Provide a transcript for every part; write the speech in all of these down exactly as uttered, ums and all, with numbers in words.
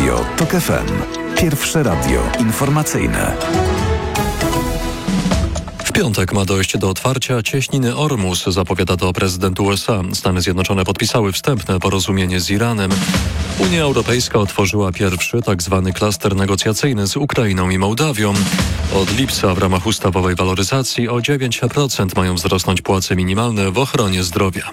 Radio TOK F M. Pierwsze radio informacyjne. W piątek ma dojść do otwarcia cieśniny Ormus, zapowiada to prezydent U S A. Stany Zjednoczone podpisały wstępne porozumienie z Iranem. Unia Europejska otworzyła pierwszy tak zwany klaster negocjacyjny z Ukrainą i Mołdawią. Od lipca w ramach ustawowej waloryzacji o dziewięć procent mają wzrosnąć płace minimalne w ochronie zdrowia.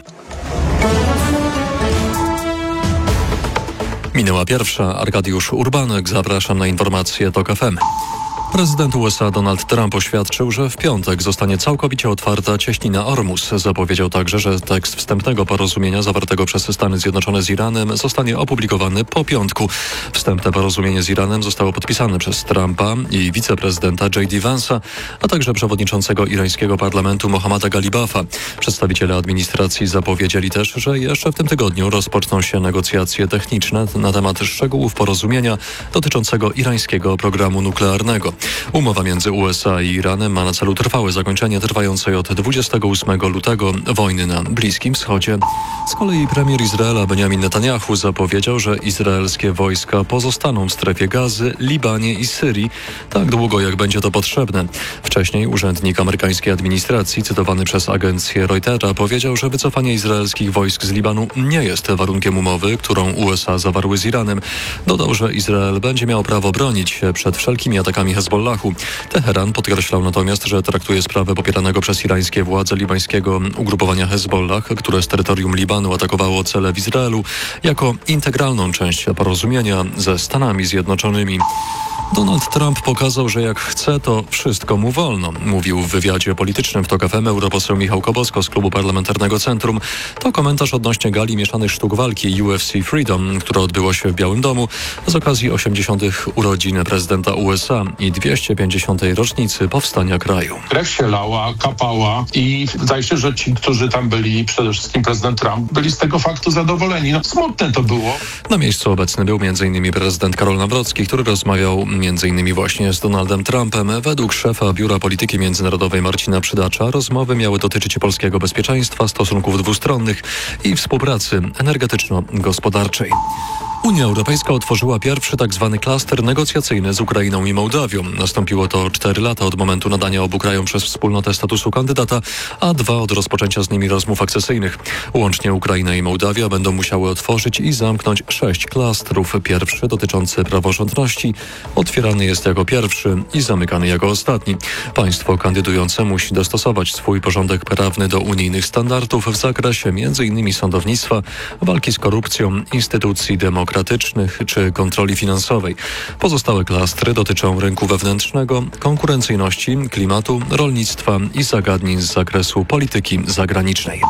Minęła pierwsza. Arkadiusz Urbanek. Zapraszam na informacje TOK F M. Prezydent U S A Donald Trump oświadczył, że w piątek zostanie całkowicie otwarta cieśnina Ormus. Zapowiedział także, że tekst wstępnego porozumienia zawartego przez Stany Zjednoczone z Iranem zostanie opublikowany po piątku. Wstępne porozumienie z Iranem zostało podpisane przez Trumpa i wiceprezydenta J D Vance'a, a także przewodniczącego irańskiego parlamentu Mohammada Galibafa. Przedstawiciele administracji zapowiedzieli też, że jeszcze w tym tygodniu rozpoczną się negocjacje techniczne na temat szczegółów porozumienia dotyczącego irańskiego programu nuklearnego. Umowa między U S A i Iranem ma na celu trwałe zakończenie trwającej od dwudziestego ósmego lutego wojny na Bliskim Wschodzie. Z kolei premier Izraela Benjamin Netanyahu zapowiedział, że izraelskie wojska pozostaną w strefie Gazy, Libanie i Syrii tak długo, jak będzie to potrzebne. Wcześniej urzędnik amerykańskiej administracji, cytowany przez agencję Reutera, powiedział, że wycofanie izraelskich wojsk z Libanu nie jest warunkiem umowy, którą U S A zawarły z Iranem. Dodał, że Izrael będzie miał prawo bronić się przed wszelkimi atakami Hezbollahu. Teheran podkreślał natomiast, że traktuje sprawę popieranego przez irańskie władze libańskiego ugrupowania Hezbollah, które z terytorium Libanu atakowało cele w Izraelu, jako integralną część porozumienia ze Stanami Zjednoczonymi. Donald Trump pokazał, że jak chce, to wszystko mu wolno. Mówił w wywiadzie politycznym w TOK F M europoseł Michał Kobosko z Klubu Parlamentarnego Centrum. To komentarz odnośnie gali mieszanych sztuk walki U F C Freedom, która odbyła się w Białym Domu z okazji osiemdziesiątych urodzin prezydenta U S A i dwieście pięćdziesiątej rocznicy powstania kraju. Krew się lała, kapała i zdaje się, że ci, którzy tam byli, przede wszystkim prezydent Trump, byli z tego faktu zadowoleni. No smutne to było. Na miejscu obecny był między innymi prezydent Karol Nawrocki, który rozmawiał między innymi właśnie z Donaldem Trumpem. Według szefa Biura Polityki Międzynarodowej Marcina Przydacza rozmowy miały dotyczyć polskiego bezpieczeństwa, stosunków dwustronnych i współpracy energetyczno-gospodarczej. Unia Europejska otworzyła pierwszy tak zwany klaster negocjacyjny z Ukrainą i Mołdawią. Nastąpiło to cztery lata od momentu nadania obu krajom przez wspólnotę statusu kandydata, a dwa od rozpoczęcia z nimi rozmów akcesyjnych. Łącznie Ukraina i Mołdawia będą musiały otworzyć i zamknąć sześć klastrów. Pierwszy, dotyczący praworządności, otwierany jest jako pierwszy i zamykany jako ostatni. Państwo kandydujące musi dostosować swój porządek prawny do unijnych standardów w zakresie między innymi sądownictwa, walki z korupcją, instytucji demokratycznych, demokratycznych czy kontroli finansowej. Pozostałe klastry dotyczą rynku wewnętrznego, konkurencyjności, klimatu, rolnictwa i zagadnień z zakresu polityki zagranicznej.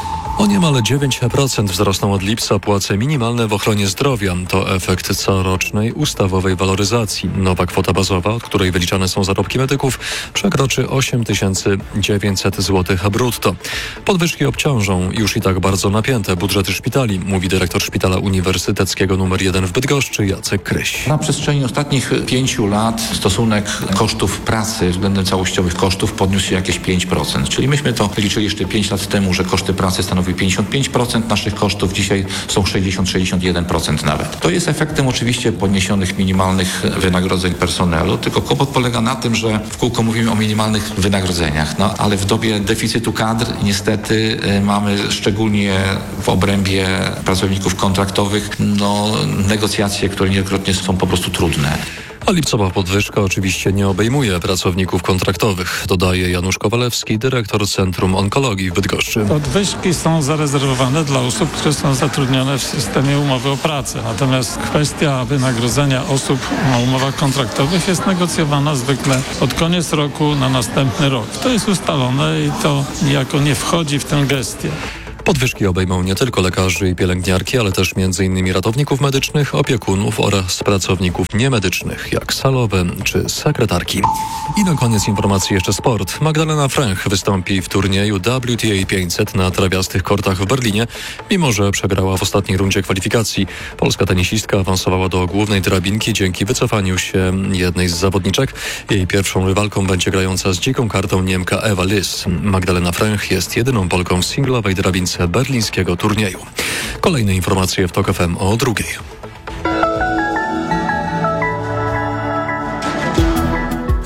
O niemal dziewięć procent wzrosną od lipca płace minimalne w ochronie zdrowia. To efekt corocznej ustawowej waloryzacji. Nowa kwota bazowa, od której wyliczane są zarobki medyków, przekroczy osiem tysięcy dziewięćset złotych brutto. Podwyżki obciążą już i tak bardzo napięte budżety szpitali, mówi dyrektor Szpitala Uniwersyteckiego numer jeden w Bydgoszczy Jacek Kryś. Na przestrzeni ostatnich pięciu lat stosunek kosztów pracy względem całościowych kosztów podniósł się jakieś pięć procent. Czyli myśmy to liczyli jeszcze pięć lat temu, że koszty pracy stanowiły pięćdziesiąt pięć procent naszych kosztów, dzisiaj są sześćdziesiąt do sześćdziesięciu jeden procent nawet. To jest efektem oczywiście podniesionych minimalnych wynagrodzeń personelu, tylko kłopot polega na tym, że w kółko mówimy o minimalnych wynagrodzeniach, no ale w dobie deficytu kadr niestety y, mamy szczególnie w obrębie pracowników kontraktowych no, negocjacje, które niejednokrotnie są po prostu trudne. A lipcowa podwyżka oczywiście nie obejmuje pracowników kontraktowych, dodaje Janusz Kowalewski, dyrektor Centrum Onkologii w Bydgoszczy. Podwyżki są zarezerwowane dla osób, które są zatrudnione w systemie umowy o pracę. Natomiast kwestia wynagrodzenia osób na umowach kontraktowych jest negocjowana zwykle pod koniec roku na następny rok. To jest ustalone i to niejako nie wchodzi w tę gestię. Podwyżki obejmą nie tylko lekarzy i pielęgniarki, ale też między innymi ratowników medycznych, opiekunów oraz pracowników niemedycznych, jak salowe czy sekretarki. I na koniec informacji jeszcze sport. Magdalena Fręch wystąpi w turnieju W T A pięćset na trawiastych kortach w Berlinie, mimo że przegrała w ostatniej rundzie kwalifikacji. Polska tenisistka awansowała do głównej drabinki dzięki wycofaniu się jednej z zawodniczek. Jej pierwszą rywalką będzie grająca z dziką kartą Niemka Ewa Lys. Magdalena Fręch jest jedyną Polką w singlowej drabince berlińskiego turnieju. Kolejne informacje w TOK F M o drugiej.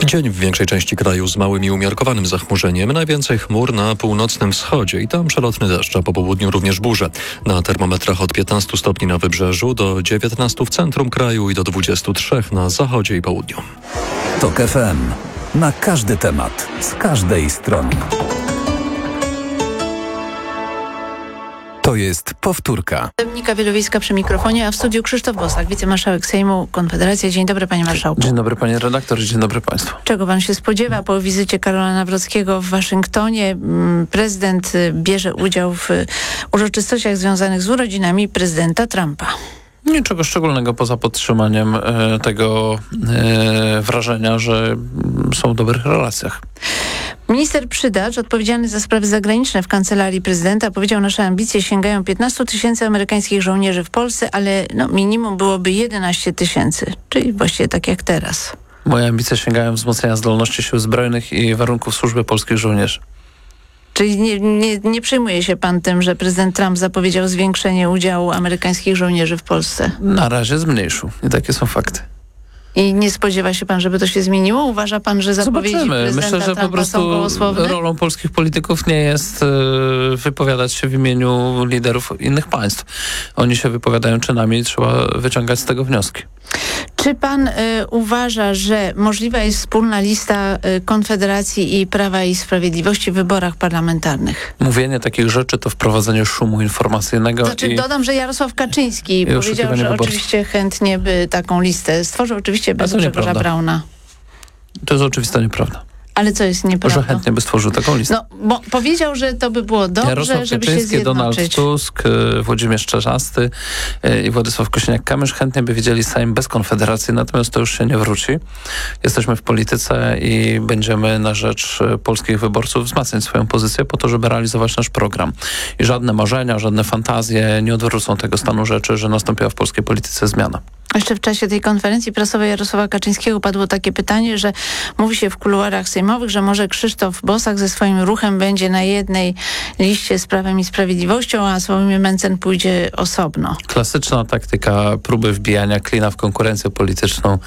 Dzień w większej części kraju z małym i umiarkowanym zachmurzeniem. Najwięcej chmur na północnym wschodzie i tam przelotny deszcz, a po południu również burze. Na termometrach od piętnastu stopni na wybrzeżu do dziewiętnastu w centrum kraju i do dwudziestu trzech na zachodzie i południu. TOK F M. Na każdy temat, z każdej strony. To jest powtórka. Dominika Wielowiejska przy mikrofonie, a w studiu Krzysztof Bosak, wicemarszałek Sejmu Konfederacja. Dzień dobry, panie marszałku. Dzień dobry, panie redaktor, dzień dobry państwu. Czego pan się spodziewa po wizycie Karola Nawrockiego w Waszyngtonie? Prezydent bierze udział w uroczystościach związanych z urodzinami prezydenta Trumpa. Niczego szczególnego poza podtrzymaniem e, tego e, wrażenia, że są w dobrych relacjach. Minister Przydacz, odpowiedzialny za sprawy zagraniczne w Kancelarii Prezydenta, powiedział, nasze ambicje sięgają piętnastu tysięcy amerykańskich żołnierzy w Polsce, ale no, minimum byłoby jedenaście tysięcy, czyli właściwie tak jak teraz. Moje ambicje sięgają wzmocnienia zdolności sił zbrojnych i warunków służby polskich żołnierzy. Czyli nie, nie, nie przejmuje się pan tym, że prezydent Trump zapowiedział zwiększenie udziału amerykańskich żołnierzy w Polsce? Na razie zmniejszył i takie są fakty. I nie spodziewa się pan, żeby to się zmieniło? Uważa pan, że zapowiedzi Zobaczymy. prezydenta Myślę, że Trumpa po prostu są gołosłowne? rolą polskich polityków nie jest y, wypowiadać się w imieniu liderów innych państw. Oni się wypowiadają czynami i trzeba wyciągać z tego wnioski. Czy pan y, uważa, że możliwa jest wspólna lista y, Konfederacji i Prawa i Sprawiedliwości w wyborach parlamentarnych? Mówienie takich rzeczy to wprowadzenie szumu informacyjnego. Znaczy, i dodam, że Jarosław Kaczyński powiedział, że wyborców. oczywiście chętnie by taką listę stworzył, oczywiście bez Grzegorza Brauna. To jest oczywista nieprawda. Ale co jest nieprawdą? Że chętnie by stworzył taką listę. No, bo powiedział, że to by było dobrze, Jarosław żeby się Kaczyński, Donald zjednoczyć. Tusk, Włodzimierz Czarzasty i Władysław Kosiniak-Kamysz chętnie by widzieli Sejm bez Konfederacji, natomiast to już się nie wróci. Jesteśmy w polityce i będziemy na rzecz polskich wyborców wzmacniać swoją pozycję po to, żeby realizować nasz program. I żadne marzenia, żadne fantazje nie odwrócą tego stanu rzeczy, że nastąpiła w polskiej polityce zmiana. Jeszcze w czasie tej konferencji prasowej Jarosława Kaczyńskiego padło takie pytanie, że mówi się w kuluarach sejmowych, że może Krzysztof Bosak ze swoim ruchem będzie na jednej liście z Prawem i Sprawiedliwością, a Sławomir Mencen pójdzie osobno. Klasyczna taktyka próby wbijania klina w konkurencję polityczną.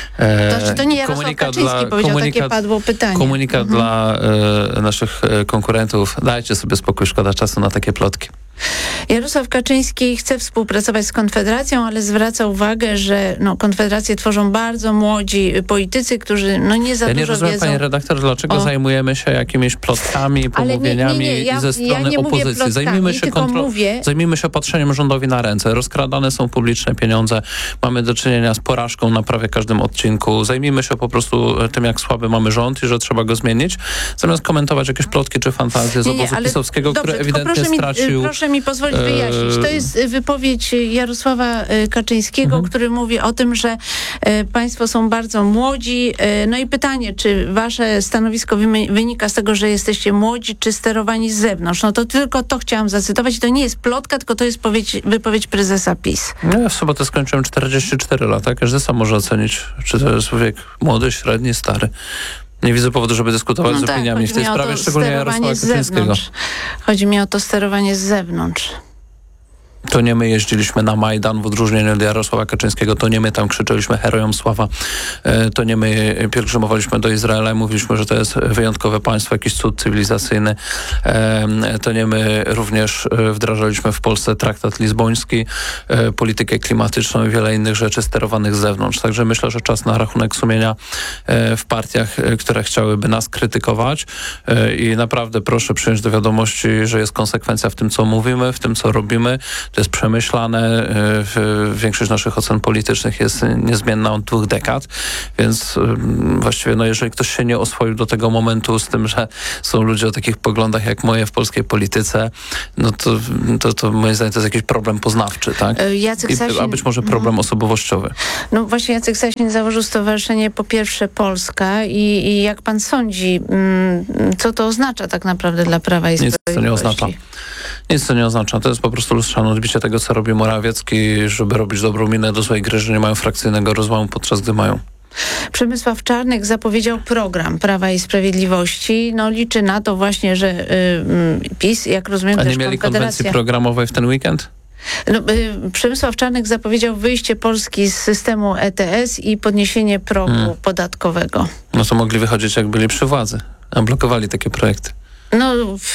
E, to, czy to nie Jarosław Kaczyński dla, powiedział, komunikat, takie padło pytanie. Komunikat mhm. dla e, naszych konkurentów. Dajcie sobie spokój, szkoda czasu na takie plotki. Jarosław Kaczyński chce współpracować z Konfederacją, ale zwraca uwagę, że no, Konfederację tworzą bardzo młodzi politycy, którzy no, nie za ja dużo nie rozumiem, wiedzą. Panie redaktor, dlaczego o... zajmujemy się jakimiś plotkami, pomówieniami nie, nie, nie. Ja, i ze strony ja nie opozycji. Plotkami, zajmijmy, się kontro... mówię... zajmijmy się patrzeniem rządowi na ręce. Rozkradane są publiczne pieniądze. Mamy do czynienia z porażką na prawie każdym odcinku. Zajmijmy się po prostu tym, jak słaby mamy rząd i że trzeba go zmienić, zamiast komentować jakieś plotki czy fantazje z nie, nie, obozu pisowskiego, dobrze, który ewidentnie proszę stracił... Mi, proszę mi pozwolić wyjaśnić. To jest wypowiedź Jarosława Kaczyńskiego, mhm. który mówi o tym, że e, państwo są bardzo młodzi. E, no i pytanie, czy wasze stanowisko wynika z tego, że jesteście młodzi, czy sterowani z zewnątrz? No to tylko to chciałam zacytować. I to nie jest plotka, tylko to jest powiedź, wypowiedź prezesa PiS. No, ja w sobotę skończyłem czterdzieści cztery lata. Każdy sam może ocenić, czy to jest wiek młody, średni, stary. Nie widzę powodu, żeby dyskutować no z tak, opiniami w tej sprawie, szczególnie Jarosława Kaczyńskiego. Chodzi mi o to sterowanie z zewnątrz. To nie my jeździliśmy na Majdan w odróżnieniu od Jarosława Kaczyńskiego, to nie my tam krzyczeliśmy herojom sława, to nie my pielgrzymowaliśmy do Izraela i mówiliśmy, że to jest wyjątkowe państwo, jakiś cud cywilizacyjny. To nie my również wdrażaliśmy w Polsce traktat lizboński, politykę klimatyczną i wiele innych rzeczy sterowanych z zewnątrz. Także myślę, że czas na rachunek sumienia w partiach, które chciałyby nas krytykować i naprawdę proszę przyjąć do wiadomości, że jest konsekwencja w tym, co mówimy, w tym, co robimy. To jest przemyślane. Większość naszych ocen politycznych jest niezmienna od dwóch dekad, więc właściwie no, jeżeli ktoś się nie oswoił do tego momentu z tym, że są ludzie o takich poglądach jak moje w polskiej polityce, no to, to, to moim zdaniem to jest jakiś problem poznawczy, tak? Jacek Sasin, I, a być może problem mm. osobowościowy. No właśnie Jacek Sasin założył stowarzyszenie Po Pierwsze Polska i, i jak pan sądzi, co to oznacza tak naprawdę dla Prawa i Sprawiedliwości? Nic to nie oznacza. Nic to nie oznacza. To jest po prostu lustrzane odbicie tego, co robi Morawiecki, żeby robić dobrą minę do złej gry, że nie mają frakcyjnego rozłamu, podczas gdy mają. Przemysław Czarnek zapowiedział program Prawa i Sprawiedliwości. No liczy na to właśnie, że y, y, PiS, jak rozumiem, A też nie mieli Konfederacja... konwencji programowej w ten weekend? No, y, Przemysław Czarnek zapowiedział wyjście Polski z systemu E T S i podniesienie progu hmm. podatkowego. No to mogli wychodzić, jak byli przy władzy, a blokowali takie projekty. No,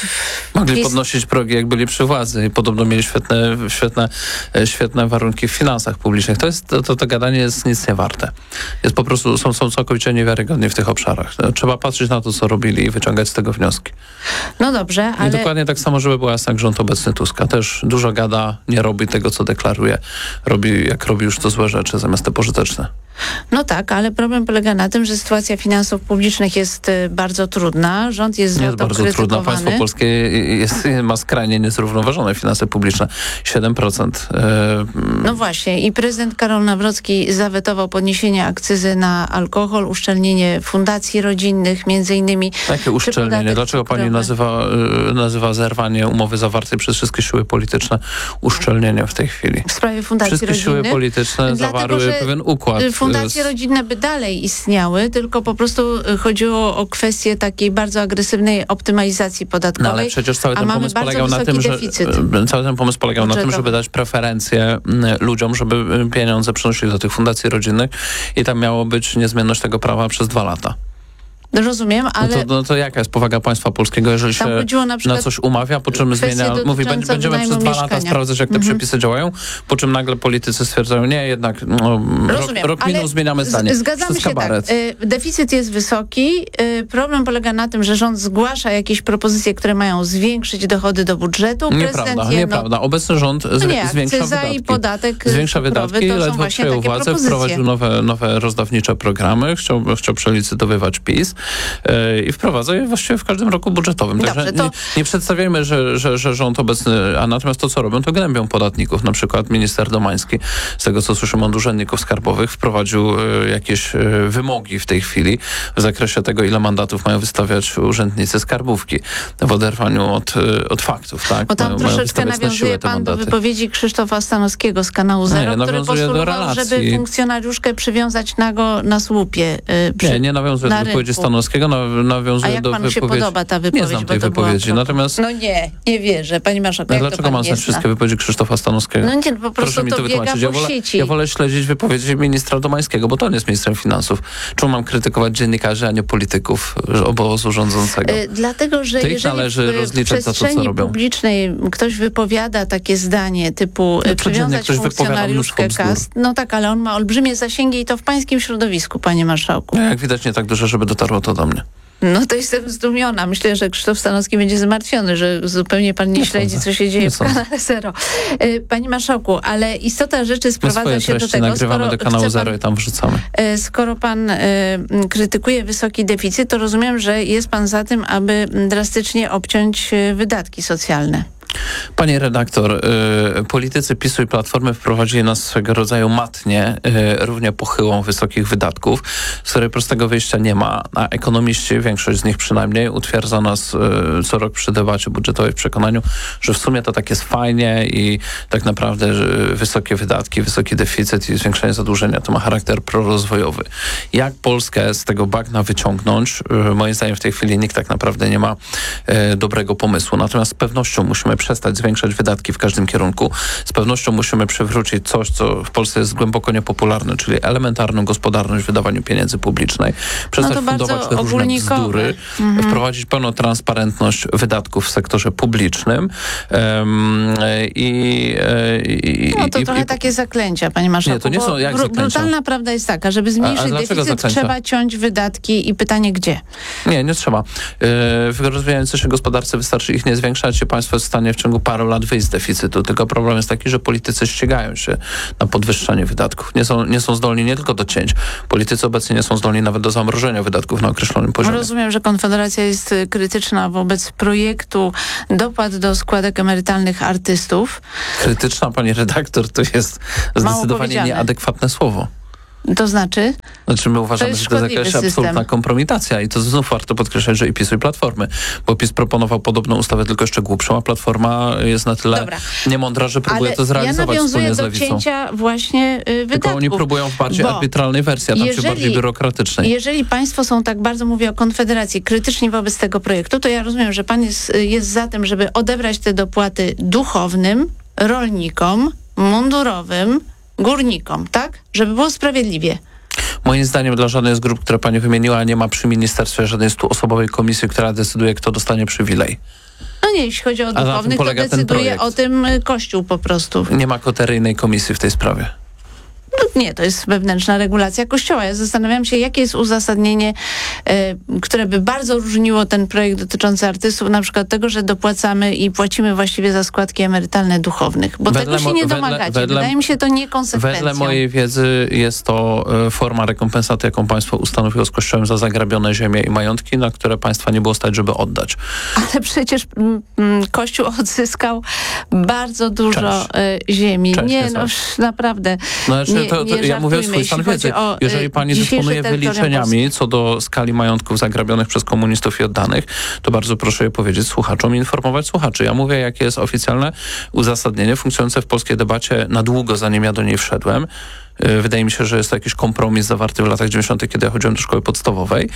Mogli jest... podnosić progi, jak byli przy władzy i podobno mieli świetne, świetne, świetne warunki w finansach publicznych. To, jest, to, to, to gadanie jest nic nie warte. Jest po prostu, są, są całkowicie niewiarygodni w tych obszarach. Trzeba patrzeć na to, co robili i wyciągać z tego wnioski. No dobrze, ale... I dokładnie tak samo, żeby była jasna, rząd obecny Tuska też dużo gada, nie robi tego, co deklaruje. Robi, jak robi już to złe rzeczy, zamiast te pożyteczne. No tak, ale problem polega na tym, że sytuacja finansów publicznych jest y, bardzo trudna. Rząd jest Nie za jest to bardzo krytykowany. trudna. Państwo polskie jest, ma skrajnie niezrównoważone finanse publiczne. siedem procent. No właśnie. I prezydent Karol Nawrocki zawetował podniesienie akcyzy na alkohol, uszczelnienie fundacji rodzinnych, między innymi. Jakie uszczelnienie? Dlaczego pani cukrowy? nazywa, nazywa zerwanie umowy zawartej przez wszystkie siły polityczne uszczelnieniem w tej chwili? W sprawie fundacji Wszystkie rodzinnych? siły polityczne Dlatego, zawarły że pewien układ. Fundacje rodzinne by dalej istniały, tylko po prostu chodziło o kwestię takiej bardzo agresywnej optymalizacji podatkowej. No ale przecież cały a ten mamy pomysł bardzo polegał na wysoki tym, że deficyt cały ten pomysł polegał budżetowy. na tym, żeby dać preferencje mm, ludziom, żeby pieniądze przenosili do tych fundacji rodzinnych i tam miało być niezmienność tego prawa przez dwa lata. Rozumiem, ale... No to, no to jaka jest powaga państwa polskiego, jeżeli Tam się chodziło na na, przykład coś umawia, po czym zmienia, mówi, dotyczące będziemy przez wynajmu dwa lata mieszkania. sprawdzać, jak te Mhm. przepisy działają, po czym nagle politycy stwierdzają, nie, jednak no, Rozumiem, rok, rok ale minął, zmieniamy z- zdanie. Zgadzamy Wszystko się kabaret. tak. Y, Deficyt jest wysoki. Y, Problem polega na tym, że rząd zgłasza jakieś propozycje, które mają zwiększyć dochody do budżetu. Nieprawda, Prezydent je, nieprawda. Obecny rząd No zwi- nie, zwiększa akcyza wydatki. i podatek Zwiększa cukrowy wydatki, to są ledwo właśnie przejął takie władzę, propozycje. wprowadził nowe, nowe rozdawnicze programy, chciał, chciał przelicytowywać PiS yy, i wprowadza je właściwie w każdym roku budżetowym. Także Dobrze, to- nie, nie przedstawiajmy, że, że, że rząd obecny, a natomiast to, co robią, to gnębią podatników. Na przykład minister Domański, z tego co słyszymy od urzędników skarbowych, wprowadził yy, jakieś yy, wymogi w tej chwili w zakresie tego, ile mandatów mają wystawiać urzędnicy skarbówki w oderwaniu od, yy, od faktów. Tak? Bo tam Mają- mają troszeczkę wystawiać na siłę nawiązuje te pan do mandaty. wypowiedzi Krzysztofa Stanowskiego z kanału Zero, Nie, który nawiązuje do postulował, relacji. żeby funkcjonariuszkę przywiązać nago na słupie. y, przy, Nie, nie nawiązuję na do wypowiedzi rynku. Stanowskiego, na- A nawiązuję jak do panu się wypowiedzi... podoba ta wypowiedź? Nie znam bo tej to była wypowiedzi, pro- natomiast... No nie, nie wierzę. Pani marszałek, jak to Dlaczego pan mam nie znać zna? wszystkie wypowiedzi Krzysztofa Stanowskiego? No nie, po prostu Proszę mi to to biega wytłumaczyć. Ja po wolę, sieci. ja wolę śledzić wypowiedzi ministra Domańskiego, bo to on jest ministrem finansów. Czemu mam krytykować dziennikarzy, a nie polityków obozu rządzącego? Y, Dlatego, że To ich jeżeli należy w rozliczać za to, co przestrzeni robią. publicznej ktoś wypowiada takie zdanie typu No, y, codziennie przywiązać ktoś wypowiada mnóstwo funkcjonariuszkę bzdur. K A S. No tak, ale on ma olbrzymie zasięgi i to w pańskim środowisku, panie marszałku. No, jak widać, nie tak dużo, żeby dotarło to do mnie. No to jestem zdumiona. Myślę, że Krzysztof Stanowski będzie zmartwiony, że zupełnie pan nie, Nie śledzi, sądzę. co się dzieje Nie w sądzę. kanale Zero. Y, Panie marszałku, ale istota rzeczy My sprowadza swoje się do treści tego, nagrywamy skoro do kanału chce Zero pan, i tam wrzucamy. y, skoro pan y, krytykuje wysoki deficyt, to rozumiem, że jest pan za tym, aby drastycznie obciąć y, wydatki socjalne. Panie redaktor, y, politycy PiSu i Platformy wprowadzili nas swego rodzaju matnię, y, równie pochyłą wysokich wydatków, z której prostego wyjścia nie ma, a ekonomiści, większość z nich przynajmniej, utwierdza nas y, co rok przy debacie budżetowej w przekonaniu, że w sumie to tak jest fajnie i tak naprawdę że wysokie wydatki, wysoki deficyt i zwiększenie zadłużenia to ma charakter prorozwojowy. Jak Polskę z tego bagna wyciągnąć? Y, moim zdaniem w tej chwili nikt tak naprawdę nie ma y, dobrego pomysłu. Natomiast z pewnością musimy przestać zwiększać wydatki w każdym kierunku. Z pewnością musimy przywrócić coś, co w Polsce jest głęboko niepopularne, czyli elementarną gospodarność w wydawaniu pieniędzy publicznej. Przestać No to bardzo fundować te różne ogólnikowe. bzdury, Mhm. wprowadzić pełną transparentność wydatków w sektorze publicznym um, i, i, No to i, trochę i, takie zaklęcia, panie marszałku. Nie, to nie bo są jak bru- zaklęcia. Brutalna prawda jest taka, żeby A- a zmniejszyć dlaczego deficyt, zaklęcia? trzeba ciąć wydatki i pytanie gdzie? Nie, nie trzeba. Yy, w rozwijającej się gospodarce wystarczy ich nie zwiększać i państwo jest w stanie w ciągu paru lat wyjść z deficytu. Tylko problem jest taki, że politycy ścigają się na podwyższanie wydatków. Nie są, nie są zdolni nie tylko do cięć. Politycy obecnie nie są zdolni nawet do zamrożenia wydatków na określonym poziomie. Rozumiem, że Konfederacja jest y, krytyczna wobec projektu dopłat do składek emerytalnych artystów. Krytyczna, pani redaktor, to jest zdecydowanie powiedziane. nieadekwatne słowo. To znaczy? Znaczy my uważamy, jest że to jest szkodliwy jakaś absolutna system. kompromitacja i to znów warto podkreślać, że i PiS i Platformy, bo PiS proponował podobną ustawę, tylko jeszcze głupszą, a Platforma jest na tyle Dobra. niemądra, że próbuje Ale to zrealizować ja nawiązuję wspólnie z do lewicą. cięcia właśnie y, wydatków. Tylko oni próbują w bardziej bo arbitralnej wersji, a tam się bardziej biurokratycznej. Jeżeli państwo są tak bardzo, mówię o Konfederacji, krytyczni wobec tego projektu, to ja rozumiem, że pan jest, jest za tym, żeby odebrać te dopłaty duchownym, rolnikom, mundurowym, górnikom, tak? Żeby było sprawiedliwie. Moim zdaniem dla żadnej z grup, które pani wymieniła, nie ma przy ministerstwie żadnej stuosobowej komisji, która decyduje, kto dostanie przywilej. No nie, jeśli chodzi o duchownych, to decyduje o tym Kościół po prostu. Nie ma koteryjnej komisji w tej sprawie. No nie, to jest wewnętrzna regulacja Kościoła. Ja zastanawiam się, jakie jest uzasadnienie, e, które by bardzo różniło ten projekt dotyczący artystów, na przykład tego, że dopłacamy i płacimy właściwie za składki emerytalne duchownych, bo wedle tego się nie wedle, domagacie. Wedle, Wydaje mi się to niekonsekwencją. Wedle mojej wiedzy jest to e, forma rekompensaty, jaką państwo ustanowiło z Kościołem za zagrabione ziemie i majątki, na które państwa nie było stać, żeby oddać. Ale przecież m, m, Kościół odzyskał bardzo dużo Część. e, ziemi. Część nie, jest no tak. naprawdę. Znaczy, nie, to, to nie ja mówię o żartujmy, swój stan jeśli wiedzy. chodzi o, Jeżeli pani dzisiejsze dysponuje terytorium wyliczeniami co do skali majątków zagrabionych przez komunistów i oddanych, to bardzo proszę je powiedzieć słuchaczom i informować słuchaczy. Ja mówię, jakie jest oficjalne uzasadnienie funkcjonujące w polskiej debacie na długo, zanim ja do niej wszedłem. Wydaje mi się, że jest to jakiś kompromis zawarty w latach dziewięćdziesiątych, kiedy ja chodziłem do szkoły podstawowej.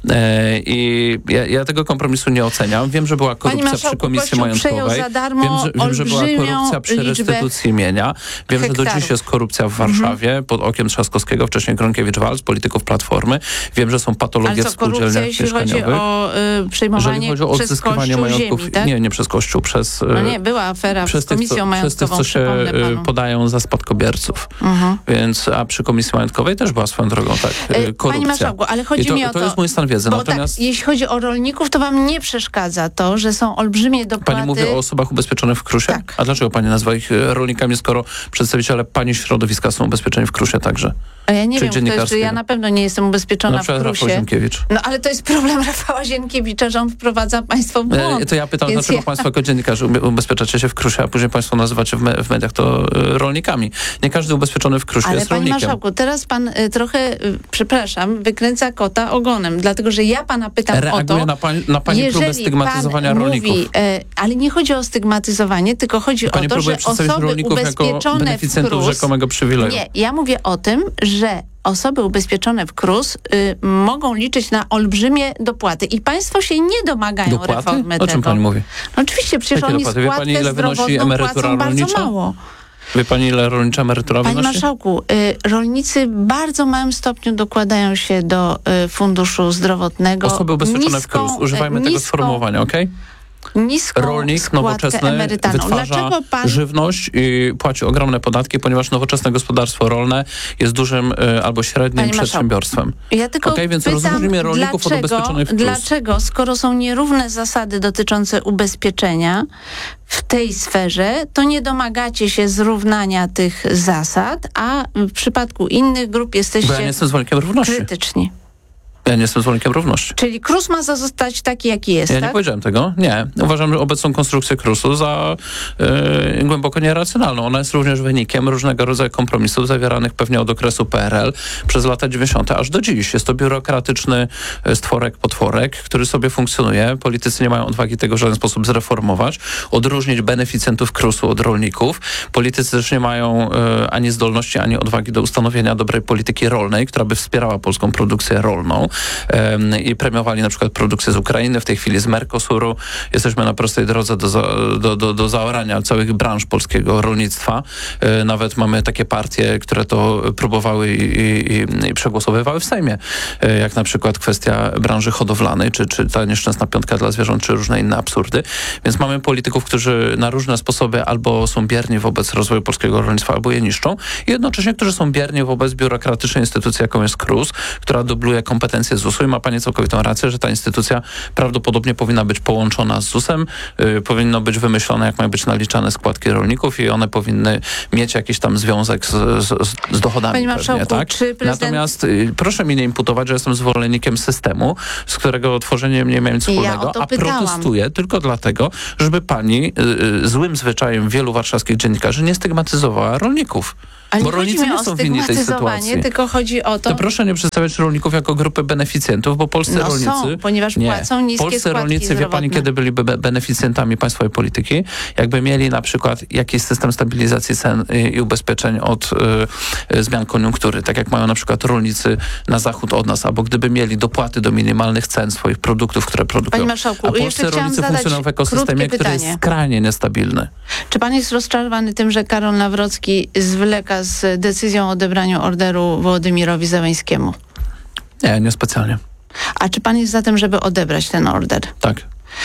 I ja, ja tego kompromisu nie oceniam. Wiem, że była korupcja przy komisji majątkowej. Za darmo wiem, że, wiem, że była korupcja przy restytucji mienia. Wiem, hektarów. że do dziś jest korupcja w Warszawie mhm. pod okiem Trzaskowskiego, wcześniej Gronkiewicz-Waltz, polityków Platformy. Wiem, że są patologie co, w spółdzielniach jeśli mieszkaniowych. chodzi o y, przejmowanie chodzi o przez Kościół majątków, ziemi, tak? Nie, nie przez Kościół, przez... No nie, była afera przez z komisją tych, majątkową, przez tych, co się podają za spadkobierców. Mhm. Więc, a przy komisji majątkowej też była swoją drogą tak korupcja. Pani marszałku, ale chodzi to, mi o to... To jest mój stan wiedzy. Bo Natomiast... tak, jeśli chodzi o rolników, to wam nie przeszkadza to, że są olbrzymie dopłaty... Pani mówi o osobach ubezpieczonych w Krusie? Tak. A dlaczego pani nazywa ich rolnikami, skoro przedstawiciele pani środowiska są ubezpieczeni w Krusie także? A ja nie wiem, to jest, że ja na pewno nie jestem ubezpieczona w Krusie. Rafał Zienkiewicz. No ale to jest problem Rafała Zienkiewicza, że on wprowadza państwo w błąd. To ja pytam, Więc dlaczego ja... państwo jako dziennikarze ubezpieczacie się w Krusie, a później państwo nazywacie w, me w mediach to y, rolnikami. Nie każdy ubezpieczony w Krusie ale jest panie rolnikiem. Marszałku, teraz pan y, trochę, y, przepraszam, wykręca kota ogonem, dlatego że ja pana pytam Reaguję o to, na, pań, na pani próbę stygmatyzowania pan rolników. Mówi, y, ale nie chodzi o stygmatyzowanie, tylko chodzi pani o to, że osoby ubezpieczone w KRUS... rzekomego przywileju. Nie, ja mówię o tym, że osoby ubezpieczone w KRUS y, mogą liczyć na olbrzymie dopłaty i państwo się nie domagają dopłaty? reformy o tego. czym pani mówi? No oczywiście, przecież Jakie oni dopłaty? Wie pani, ile wynosi emerytura rolnicza? Bardzo mało. Wie pani, ile rolnicza emerytura Panie wynosi? marszałku, y, rolnicy w bardzo małym stopniu dokładają się do y, funduszu zdrowotnego. Osoby ubezpieczone niską, w KRUS. Używajmy niską, tego sformułowania, okej? Okay? Niską Rolnik nowoczesny emerytalną. wytwarza pan... żywność i płaci ogromne podatki, ponieważ nowoczesne gospodarstwo rolne jest dużym y, albo średnim Panie przedsiębiorstwem. Ja tylko okay, więc pytam, rozróżnimy rolników dlaczego, od ubezpieczonych w KRUS. Dlaczego, skoro są nierówne zasady dotyczące ubezpieczenia w tej sferze, to nie domagacie się zrównania tych zasad, a w przypadku innych grup jesteście Bo ja nie jestem zwolennikiem równości. krytyczni. Ja nie jestem zwolennikiem równości. Czyli KRUS ma zostać taki, jaki jest, Ja tak? nie powiedziałem tego. Nie. Uważam obecną konstrukcję KRUS-u za yy, głęboko nieracjonalną. Ona jest również wynikiem różnego rodzaju kompromisów zawieranych pewnie od okresu P R L przez lata dziewięćdziesiąte aż do dziś. Jest to biurokratyczny stworek, potworek, który sobie funkcjonuje. Politycy nie mają odwagi tego w żaden sposób zreformować, odróżnić beneficjentów KRUS-u od rolników. Politycy też nie mają yy, ani zdolności, ani odwagi do ustanowienia dobrej polityki rolnej, która by wspierała polską produkcję rolną. I premiowali na przykład produkcję z Ukrainy, w tej chwili z Mercosuru. Jesteśmy na prostej drodze do, za, do, do, do zaorania całych branż polskiego rolnictwa. Nawet mamy takie partie, które to próbowały i, i, i przegłosowywały w Sejmie. Jak na przykład kwestia branży hodowlanej, czy, czy ta nieszczęsna piątka dla zwierząt, czy różne inne absurdy. Więc mamy polityków, którzy na różne sposoby albo są bierni wobec rozwoju polskiego rolnictwa, albo je niszczą. I jednocześnie, którzy są bierni wobec biurokratycznej instytucji, jaką jest KRUS, która dubluje kompetencje z zusu i ma pani całkowitą rację, że ta instytucja prawdopodobnie powinna być połączona z zusem, yy, powinno być wymyślone, jak mają być naliczane składki rolników i one powinny mieć jakiś tam związek z, z, z dochodami. Panie marszałku, pewnie, tak? czy prezydent... Natomiast yy, proszę mi nie imputować, że jestem zwolennikiem systemu, z którego tworzeniem nie miałem nic wspólnego, ja a protestuję tylko dlatego, żeby pani yy, złym zwyczajem wielu warszawskich dziennikarzy nie stygmatyzowała rolników. Ale Bo nie chodzi rolnicy mi nie o są winni tej stygmatyzowanie, sytuacji. tylko chodzi o to... To proszę nie przedstawiać rolników jako grupy beneficjentów, bo polscy No rolnicy... są, ponieważ nie. płacą niskie Polscy składki rolnicy, wie pani, zdrowotne. kiedy byliby be- beneficjentami państwowej polityki, jakby mieli na przykład jakiś system stabilizacji cen i, i ubezpieczeń od y, y, zmian koniunktury, tak jak mają na przykład rolnicy na zachód od nas, albo gdyby mieli dopłaty do minimalnych cen swoich produktów, które produkują. Panie marszałku, A jeszcze polscy chciałam rolnicy zadać funkcjonują w ekosystemie, krótkie który jest pytanie. skrajnie niestabilny. Czy pan jest rozczarowany tym, że Karol Nawrocki zwleka z decyzją o odebraniu orderu Wołodymyrowi Zełenskiemu? Nie, niespecjalnie. A czy pan jest za tym, żeby odebrać ten order? Tak.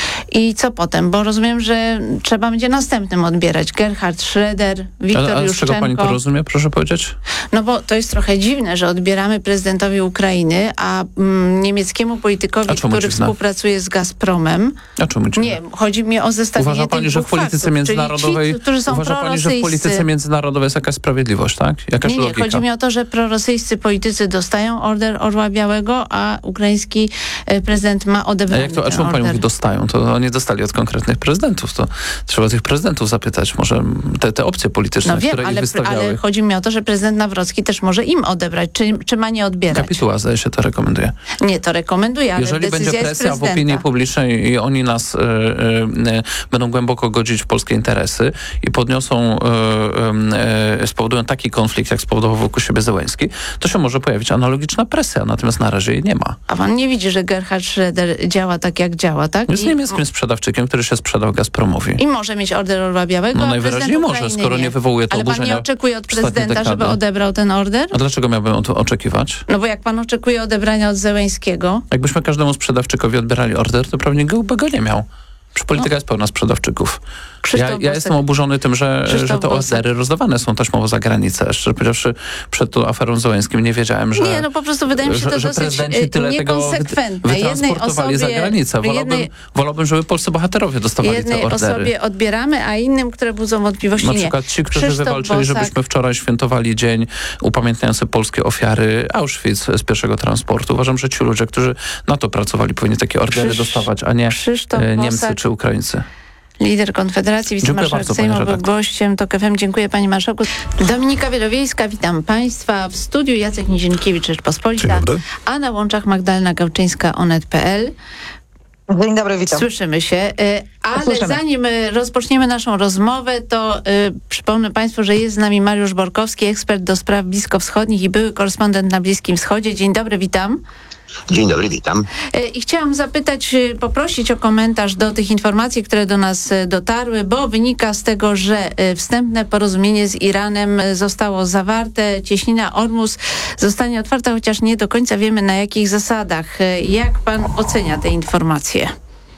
I co potem? Bo rozumiem, że trzeba będzie następnym odbierać. Gerhard Schröder, Wiktor Ale, ale z czego pani to Juszczenko. rozumie, proszę powiedzieć? No bo to jest trochę dziwne, że odbieramy prezydentowi Ukrainy, a mm, niemieckiemu politykowi, A czemu który dziwne? współpracuje z Gazpromem. A czemu dziwne? Nie, chodzi mi o zestawienie Uważa pani, tych że w dwóch polityce faktów, międzynarodowej czyli ci, którzy są uważa pani, że w polityce prorosyjscy. międzynarodowej jest jakaś sprawiedliwość, tak? Jakaś Nie, nie, logika? chodzi mi o to, że prorosyjscy politycy dostają order Orła Białego, a ukraiński e, prezydent ma A odebrany jak to, a ten czemu pani order. mówi dostają? To oni dostali od konkretnych prezydentów. To trzeba tych prezydentów zapytać. Może te, te opcje polityczne, No wiem, które ich ale, wystawiały. ale chodzi mi o to, że prezydent Nawrocki też może im odebrać, czy, czy ma nie odbierać. Kapituła, zdaje się, to rekomenduje. Nie, to rekomenduje, ale Jeżeli decyzja będzie jest presja w prezydenta. opinii publicznej i oni nas y, y, y, będą głęboko godzić w polskie interesy i podniosą, y, y, y, spowodują taki konflikt, jak spowodował wokół siebie Zełenski, to się może pojawić analogiczna presja, natomiast na razie jej nie ma. A pan nie widzi, że Gerhard Schröder działa tak, jak działa, tak? Jest I, niemieckim sprzedawczykiem, który się sprzedał Gazpromowi. I może mieć order Orła Białego, No a najwyraźniej prezydent może, Ukrainy skoro nie wywołuje to Ale pan oburzenia nie oczekuje od ostatniej prezydenta, dekady. żeby odebrał ten order? A dlaczego miałbym o to oczekiwać? No bo jak pan oczekuje odebrania od Zełenskiego, Jakbyśmy każdemu sprzedawczykowi odbierali order, to pewnie go, by go nie miał. Przecież polityka jest pełna sprzedawczyków. Ja, Krzysztof ja Bosak. jestem oburzony tym, że, Krzysztof że te Bosak. ordery rozdawane są taśmowo za granicę. Szczerze powiedziawszy, przed tą aferą Zełenskim nie wiedziałem, że... Nie, no po prostu wydaje mi się że, to że dosyć prezydenci y, tyle tego niekonsekwentne. Jednej wytransportowali osobie, za granicę. Wolałbym, jednej, wolałbym, żeby polscy bohaterowie dostawali jednej te ordery. osobie odbieramy, a innym, które budzą wątpliwości, Na nie. przykład ci, którzy Krzysztof wywalczyli, Bosak. żebyśmy wczoraj świętowali dzień upamiętniający polskie ofiary Auschwitz z pierwszego transportu. Uważam, że ci ludzie, którzy na to pracowali, powinni takie ordery Krzysz- dostawać, a nie Krzysztof e, Niemcy Bosak. czy Ukraińcy. Lider Konfederacji, wicemarszałek bardzo, pani Sejmu, był redaktor. gościem TOK F M. Dziękuję panie marszałku. Dominika Wielowiejska, witam państwa. W studiu Jacek Nizienkiewicz, Rzeczpospolita. Dzień dobry. A na łączach Magdalena Gałczyńska, Onet kropka pe el. Dzień dobry, witam. Słyszymy się, y, ale Słyszymy. zanim y, rozpoczniemy naszą rozmowę, to y, przypomnę państwu, że jest z nami Mariusz Borkowski, ekspert do spraw bliskowschodnich i były korespondent na Bliskim Wschodzie. Dzień dobry, witam. Dzień dobry, witam. Y, I chciałam zapytać, y, poprosić o komentarz do tych informacji, które do nas y, dotarły, bo wynika z tego, że y, wstępne porozumienie z Iranem y, zostało zawarte. Cieśnina Ormus zostanie otwarta, chociaż nie do końca wiemy na jakich zasadach. Y, Jak pan ocenia te informacje?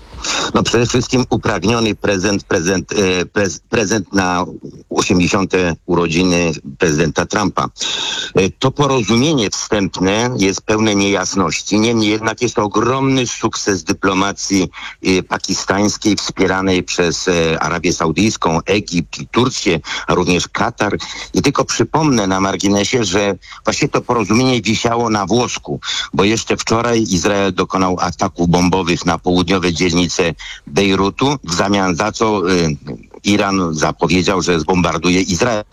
No przede wszystkim upragniony prezent, prezent, e, prez, prezent na osiemdziesiąte urodziny prezydenta Trumpa. E, to porozumienie wstępne jest pełne niejasności. Niemniej jednak jest to ogromny sukces dyplomacji e, pakistańskiej wspieranej przez e, Arabię Saudyjską, Egipt, Turcję, a również Katar. I tylko przypomnę na marginesie, że właśnie to porozumienie wisiało na włosku, bo jeszcze wczoraj Izrael dokonał ataków bombowych na południowe dzielnice Bejrutu, w zamian za co y, Iran zapowiedział, że zbombarduje Izrael.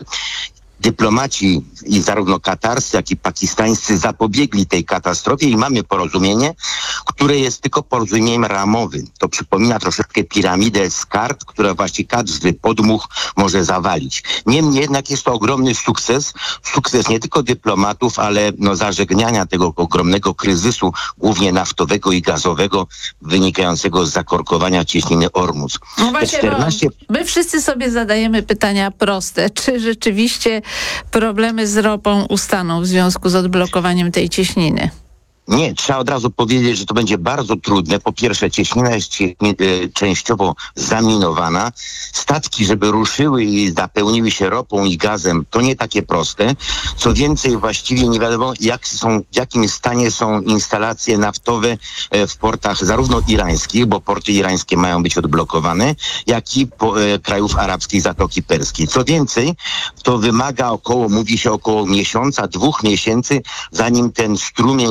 Dyplomaci i zarówno katarscy, jak i pakistańscy zapobiegli tej katastrofie i mamy porozumienie, które jest tylko porozumieniem ramowym. To przypomina troszeczkę piramidę z kart, która właśnie każdy podmuch może zawalić. Niemniej jednak jest to ogromny sukces, sukces nie tylko dyplomatów, ale no, zażegnania tego ogromnego kryzysu, głównie naftowego i gazowego, wynikającego z zakorkowania cieśniny Ormus. No właśnie, czternaście... my wszyscy sobie zadajemy pytania proste. Czy rzeczywiście problemy z ropą ustaną w związku z odblokowaniem tej cieśniny? Nie, trzeba od razu powiedzieć, że to będzie bardzo trudne. Po pierwsze, cieśnina jest cie, y, częściowo zaminowana. Statki, żeby ruszyły i zapełniły się ropą i gazem, to nie takie proste. Co więcej, właściwie nie wiadomo, jak są, w jakim stanie są instalacje naftowe e, w portach zarówno irańskich, bo porty irańskie mają być odblokowane, jak i po, e, krajów arabskich Zatoki Perskiej. Co więcej, to wymaga około, mówi się około miesiąca, dwóch miesięcy, zanim ten strumień ropy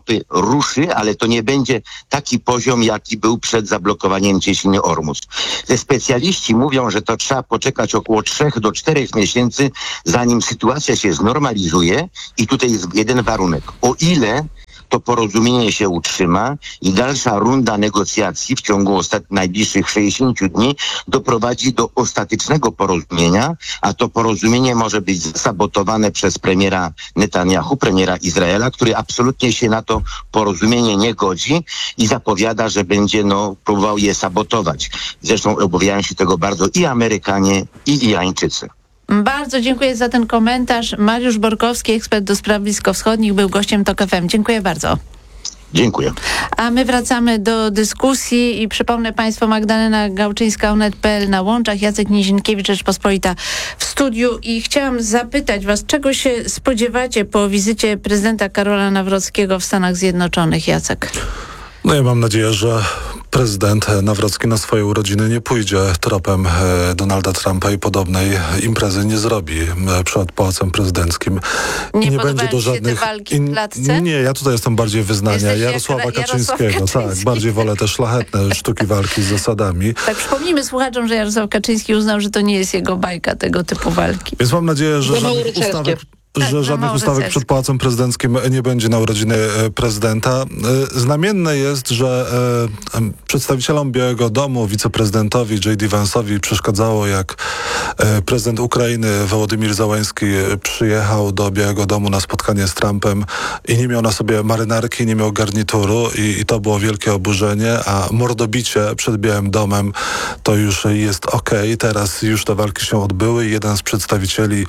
Europy ruszy, ale to nie będzie taki poziom, jaki był przed zablokowaniem cieśniny Ormus. Te specjaliści mówią, że to trzeba poczekać około trzech do czterech miesięcy, zanim sytuacja się znormalizuje i tutaj jest jeden warunek. O ile to porozumienie się utrzyma i dalsza runda negocjacji w ciągu ostat- najbliższych sześćdziesięciu dni doprowadzi do ostatecznego porozumienia, a to porozumienie może być zasabotowane przez premiera Netanyahu, premiera Izraela, który absolutnie się na to porozumienie nie godzi i zapowiada, że będzie no, próbował je sabotować. Zresztą obawiają się tego bardzo i Amerykanie, i Irańczycy. Bardzo dziękuję za ten komentarz. Mariusz Borkowski, ekspert do spraw bliskowschodnich, był gościem TOK F M. Dziękuję bardzo. Dziękuję. A my wracamy do dyskusji i przypomnę Państwu, Magdalena Gałczyńska, onet kropka pe el na łączach, Jacek Nizinkiewicz, Rzeczpospolita w studiu i chciałam zapytać Was, czego się spodziewacie po wizycie prezydenta Karola Nawrockiego w Stanach Zjednoczonych, Jacek? No ja mam nadzieję, że prezydent Nawrocki na swoje urodziny nie pójdzie tropem Donalda Trumpa i podobnej imprezy nie zrobi przed Pałacem Prezydenckim. Nie, I nie będzie do żadnych te walki w klatce? Nie, ja tutaj jestem bardziej wyznania Jesteś Jarosława jak Kaczyńskiego. Jarosław Kaczyński. Tak, bardziej wolę te szlachetne sztuki walki z zasadami. Tak, przypomnijmy słuchaczom, że Jarosław Kaczyński uznał, że to nie jest jego bajka tego typu walki. Więc mam nadzieję, że żadnych ustawek Tak, że żadnych ustawek przed Pałacem Prezydenckim nie będzie na urodziny prezydenta. Znamienne jest, że przedstawicielom Białego Domu, wiceprezydentowi J D Vance'owi przeszkadzało, jak prezydent Ukrainy Wołodymyr Zełenski przyjechał do Białego Domu na spotkanie z Trumpem i nie miał na sobie marynarki, nie miał garnituru i, i to było wielkie oburzenie, a mordobicie przed Białym Domem to już jest okej. Okay. Teraz już te walki się odbyły i jeden z przedstawicieli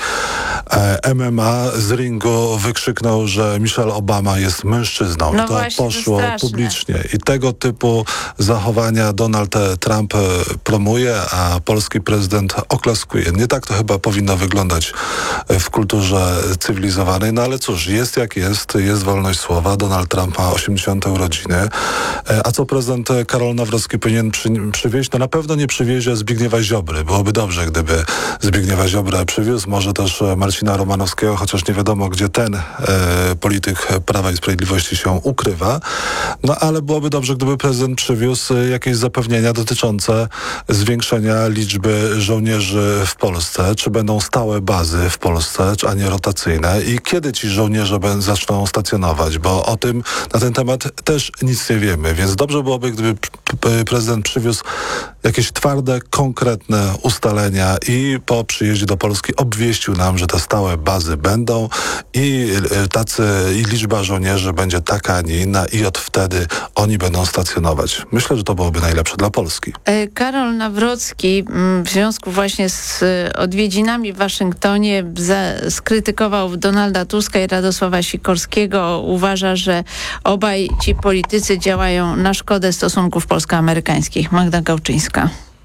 M M A z ringu wykrzyknął, że Michelle Obama jest mężczyzną. No to właśnie, poszło to publicznie. I tego typu zachowania Donald Trump promuje, a polski prezydent oklaskuje. Nie tak to chyba powinno wyglądać w kulturze cywilizowanej. No ale cóż, jest jak jest, jest wolność słowa. Donald Trump ma osiemdziesiąte urodziny. A co prezydent Karol Nawrocki powinien przy, przywieźć? No na pewno nie przywiezie Zbigniewa Ziobry. Byłoby dobrze, gdyby Zbigniewa Ziobrę przywiózł. Może też Marcina Romanowskiego, chociaż nie wiadomo, gdzie ten e, polityk Prawa i Sprawiedliwości się ukrywa. No ale byłoby dobrze, gdyby prezydent przywiózł jakieś zapewnienia dotyczące zwiększenia liczby żołnierzy w Polsce. Czy będą stałe bazy w Polsce, a nie rotacyjne? I kiedy ci żołnierze będą, zaczną stacjonować? Bo o tym, na ten temat też nic nie wiemy. Więc dobrze byłoby, gdyby prezydent przywiózł jakieś twarde, konkretne ustalenia i po przyjeździe do Polski obwieścił nam, że te stałe bazy będą i tacy, i liczba żołnierzy będzie taka, a nie inna i od wtedy oni będą stacjonować. Myślę, że to byłoby najlepsze dla Polski. Karol Nawrocki w związku właśnie z odwiedzinami w Waszyngtonie za, skrytykował Donalda Tuska i Radosława Sikorskiego. Uważa, że obaj ci politycy działają na szkodę stosunków polsko-amerykańskich. Magda Gałczyńska.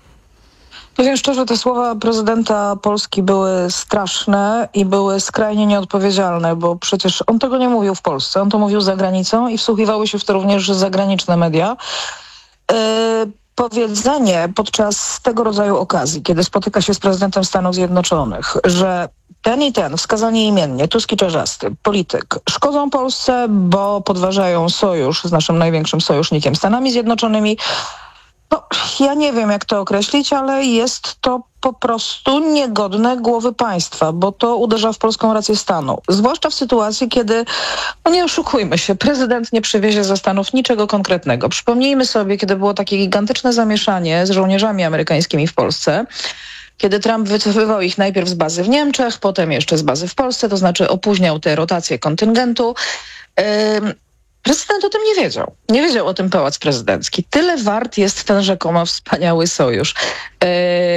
Powiem szczerze, te słowa prezydenta Polski były straszne i były skrajnie nieodpowiedzialne, bo przecież on tego nie mówił w Polsce, on to mówił za granicą i wsłuchiwały się w to również zagraniczne media. Yy, powiedzenie podczas tego rodzaju okazji, kiedy spotyka się z prezydentem Stanów Zjednoczonych, że ten i ten, wskazanie imiennie, Tusk i Czarzasty, polityk, szkodzą Polsce, bo podważają sojusz z naszym największym sojusznikiem, Stanami Zjednoczonymi. No, ja nie wiem, jak to określić, ale jest to po prostu niegodne głowy państwa, bo to uderza w polską rację stanu. Zwłaszcza w sytuacji, kiedy, no nie oszukujmy się, prezydent nie przywiezie ze Stanów niczego konkretnego. Przypomnijmy sobie, kiedy było takie gigantyczne zamieszanie z żołnierzami amerykańskimi w Polsce, kiedy Trump wycofywał ich najpierw z bazy w Niemczech, potem jeszcze z bazy w Polsce, to znaczy opóźniał tę rotację kontyngentu. Yy, Prezydent o tym nie wiedział. Nie wiedział o tym Pałac Prezydencki. Tyle wart jest ten rzekomo wspaniały sojusz. Yy,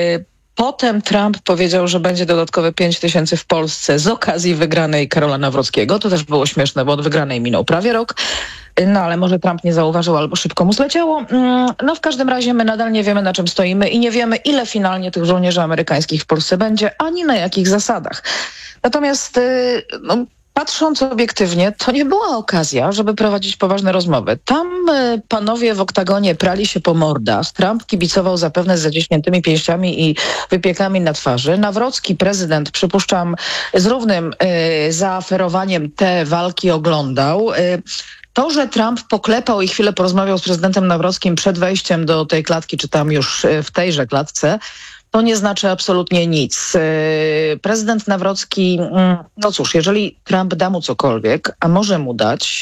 potem Trump powiedział, że będzie dodatkowe pięć tysięcy w Polsce z okazji wygranej Karola Nawrockiego. To też było śmieszne, bo od wygranej minął prawie rok. No ale może Trump nie zauważył albo szybko mu zleciało. No w każdym razie my nadal nie wiemy, na czym stoimy i nie wiemy, ile finalnie tych żołnierzy amerykańskich w Polsce będzie, ani na jakich zasadach. Natomiast no, Patrząc obiektywnie, to nie była okazja, żeby prowadzić poważne rozmowy. Tam y, panowie w oktagonie prali się po mordach. Trump kibicował zapewne z zaciśniętymi pięściami i wypiekami na twarzy. Nawrocki, prezydent, przypuszczam, z równym y, zaaferowaniem te walki oglądał. Y, To, że Trump poklepał i chwilę porozmawiał z prezydentem Nawrockim przed wejściem do tej klatki, czy tam już w tejże klatce, to nie znaczy absolutnie nic. Prezydent Nawrocki, no cóż, jeżeli Trump da mu cokolwiek, a może mu dać,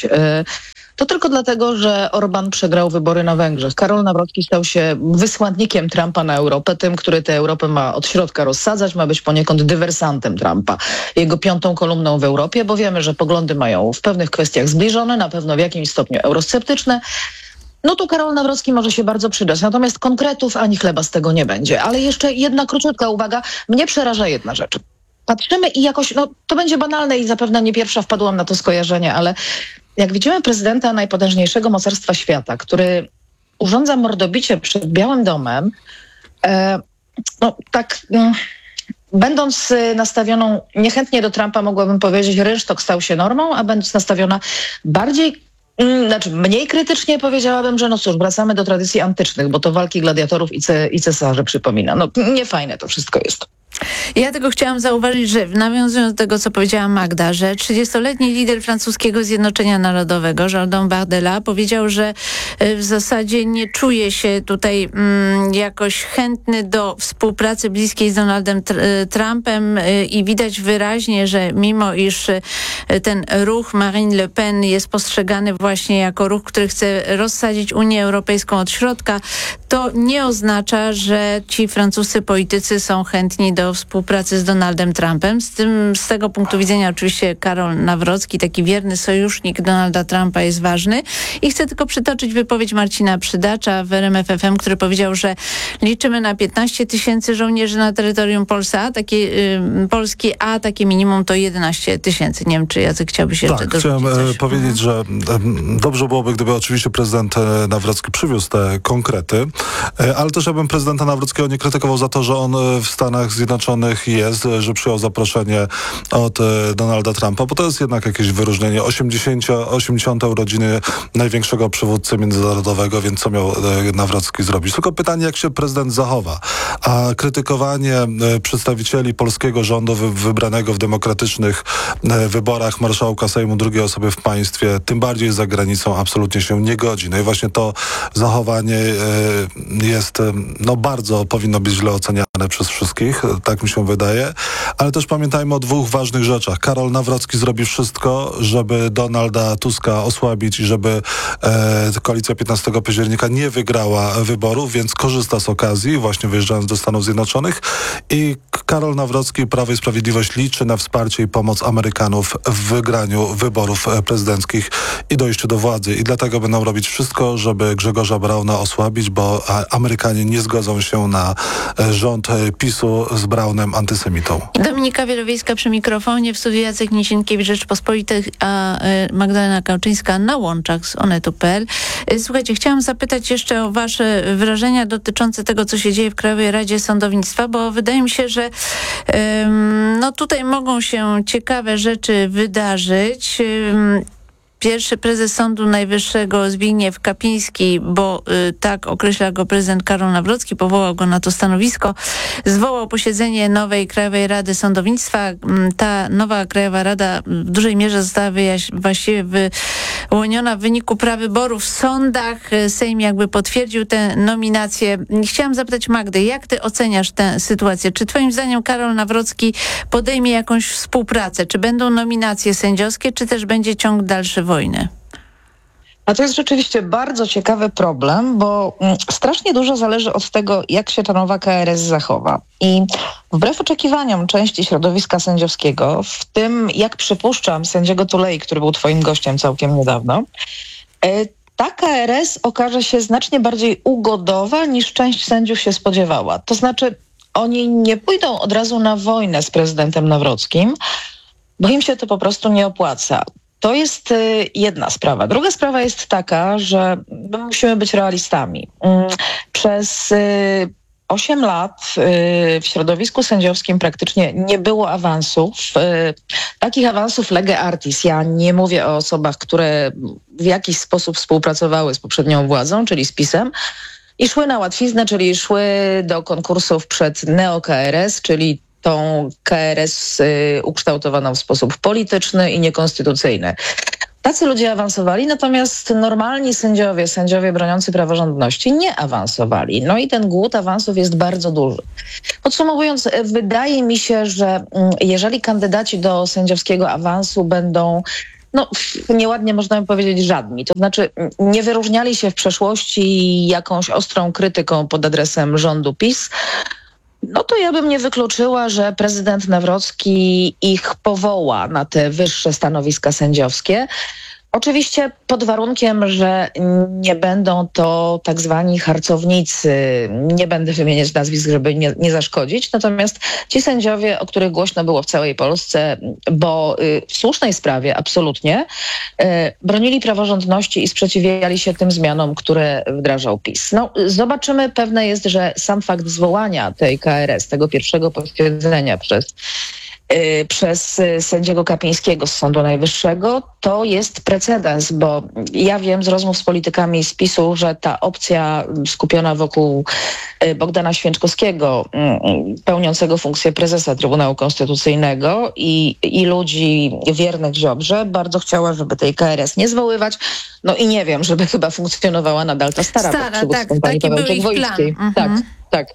to tylko dlatego, że Orbán przegrał wybory na Węgrzech. Karol Nawrocki stał się wysłannikiem Trumpa na Europę, tym, który tę Europę ma od środka rozsadzać, ma być poniekąd dywersantem Trumpa, jego piątą kolumną w Europie, bo wiemy, że poglądy mają w pewnych kwestiach zbliżone, na pewno w jakimś stopniu eurosceptyczne. No to Karol Nawrocki może się bardzo przydać. Natomiast konkretów ani chleba z tego nie będzie. Ale jeszcze jedna króciutka uwaga. Mnie przeraża jedna rzecz. Patrzymy i jakoś, no to będzie banalne i zapewne nie pierwsza wpadłam na to skojarzenie, ale jak widzimy prezydenta najpotężniejszego mocarstwa świata, który urządza mordobicie przed Białym Domem, e, no tak... Mm, Będąc nastawioną niechętnie do Trumpa, mogłabym powiedzieć, rynsztok stał się normą, a będąc nastawiona bardziej, mm, znaczy mniej krytycznie, powiedziałabym, że no cóż, wracamy do tradycji antycznych, bo to walki gladiatorów i, ce, i cesarzy przypomina. No niefajne to wszystko jest. Ja tylko chciałam zauważyć, że nawiązując do tego, co powiedziała Magda, że trzydziestoletni lider francuskiego Zjednoczenia Narodowego, Jordan Bardella, powiedział, że w zasadzie nie czuje się tutaj mm, jakoś chętny do współpracy bliskiej z Donaldem Trumpem i widać wyraźnie, że mimo iż ten ruch Marine Le Pen jest postrzegany właśnie jako ruch, który chce rozsadzić Unię Europejską od środka, to nie oznacza, że ci francuscy politycy są chętni do współpracy z Donaldem Trumpem. Z tym, z tego punktu widzenia oczywiście Karol Nawrocki, taki wierny sojusznik Donalda Trumpa, jest ważny. I chcę tylko przytoczyć wypowiedź Marcina Przydacza w R M F F M, który powiedział, że liczymy na piętnaście tysięcy żołnierzy na terytorium Polsa, takie, y, Polski, a takie minimum to jedenaście tysięcy. Nie wiem, czy Jacek chciałbyś jeszcze tak, dorzucić chciałem coś? powiedzieć, mhm. że dobrze byłoby, gdyby oczywiście prezydent Nawrocki przywiózł te konkrety, ale też ja bym prezydenta Nawrockiego nie krytykował za to, że on w Stanach Zjednoczonych jest, że przyjął zaproszenie od Donalda Trumpa, bo to jest jednak jakieś wyróżnienie. osiemdziesiąte urodziny największego przywódcy międzynarodowego, więc co miał Nawrocki zrobić? Tylko pytanie, jak się prezydent zachowa. A krytykowanie przedstawicieli polskiego rządu wybranego w demokratycznych wyborach marszałka Sejmu drugiej osoby w państwie, tym bardziej za granicą, absolutnie się nie godzi. No i właśnie to zachowanie jest, no bardzo powinno być źle oceniane przez wszystkich, tak mi się wydaje, ale też pamiętajmy o dwóch ważnych rzeczach. Karol Nawrocki zrobi wszystko, żeby Donalda Tuska osłabić i żeby e, koalicja piętnastego października nie wygrała wyborów, więc korzysta z okazji, właśnie wyjeżdżając do Stanów Zjednoczonych, i Karol Nawrocki, Prawo i Sprawiedliwość, liczy na wsparcie i pomoc Amerykanów w wygraniu wyborów prezydenckich i dojściu do władzy. I dlatego będą robić wszystko, żeby Grzegorza Brauna osłabić, bo Amerykanie nie zgodzą się na rząd PiSu z Braunem antysemitą. Dominika Wielowiejska przy mikrofonie, w studiu Jacek Niesienkiewicz, Rzeczpospolitych, a Magdalena Kauczyńska na łączach z onetu kropka p l. Słuchajcie, chciałam zapytać jeszcze o wasze wrażenia dotyczące tego, co się dzieje w Krajowej Radzie Sądownictwa, bo wydaje mi się, że um, no tutaj mogą się ciekawe rzeczy wydarzyć. Um, Pierwszy prezes Sądu Najwyższego Zbigniew Kapiński, bo y, tak określa go prezydent Karol Nawrocki, powołał go na to stanowisko, zwołał posiedzenie nowej Krajowej Rady Sądownictwa. Ta nowa Krajowa Rada w dużej mierze została wyjaś- właściwie wyłoniona w wyniku prawyborów w sądach. Sejm jakby potwierdził tę nominację. Chciałam zapytać Magdy, jak ty oceniasz tę sytuację? Czy twoim zdaniem Karol Nawrocki podejmie jakąś współpracę? Czy będą nominacje sędziowskie, czy też będzie ciąg dalszy wojny? A to jest rzeczywiście bardzo ciekawy problem, bo mm, strasznie dużo zależy od tego, jak się ta nowa K R S zachowa. I wbrew oczekiwaniom części środowiska sędziowskiego, w tym, jak przypuszczam, sędziego Tulei, który był twoim gościem całkiem niedawno, y, ta K R S okaże się znacznie bardziej ugodowa, niż część sędziów się spodziewała. To znaczy, oni nie pójdą od razu na wojnę z prezydentem Nawrockim, bo im się to po prostu nie opłaca. To jest y, jedna sprawa. Druga sprawa jest taka, że my musimy być realistami. Y, przez y, osiem lat w środowisku sędziowskim praktycznie nie było awansów. Takich awansów lege artis. Ja nie mówię o osobach, które w jakiś sposób współpracowały z poprzednią władzą, czyli z PiS-em, i szły na łatwiznę, czyli szły do konkursów przed neo-K R S, czyli tą K R S ukształtowaną w sposób polityczny i niekonstytucyjny. Tacy ludzie awansowali, natomiast normalni sędziowie, sędziowie broniący praworządności nie awansowali. No i ten głód awansów jest bardzo duży. Podsumowując, wydaje mi się, że jeżeli kandydaci do sędziowskiego awansu będą, no nieładnie można by powiedzieć, żadni, to znaczy nie wyróżniali się w przeszłości jakąś ostrą krytyką pod adresem rządu PiS, no to ja bym nie wykluczyła, że prezydent Nawrocki ich powoła na te wyższe stanowiska sędziowskie. Oczywiście pod warunkiem, że nie będą to tak zwani harcownicy. Nie będę wymieniać nazwisk, żeby nie, nie zaszkodzić. Natomiast ci sędziowie, o których głośno było w całej Polsce, bo y, w słusznej sprawie absolutnie y, bronili praworządności i sprzeciwiali się tym zmianom, które wdrażał PiS. No, zobaczymy. Pewne jest, że sam fakt zwołania tej K R S, tego pierwszego posiedzenia przez przez sędziego Kapińskiego z Sądu Najwyższego, to jest precedens, bo ja wiem z rozmów z politykami z PiS-u, że ta opcja skupiona wokół Bogdana Święczkowskiego, pełniącego funkcję prezesa Trybunału Konstytucyjnego i, i ludzi wiernych Ziobrze, bardzo chciała, żeby tej K R S nie zwoływać. No i nie wiem, żeby chyba funkcjonowała nadal ta stara, stara pod tak, pani Pawełczyk-Wojskiej. Mhm. Tak, tak.